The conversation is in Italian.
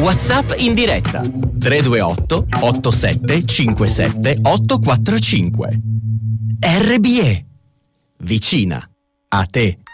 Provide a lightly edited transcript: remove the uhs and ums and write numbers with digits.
WhatsApp in diretta 328 87 57 845. RBE, vicina a te.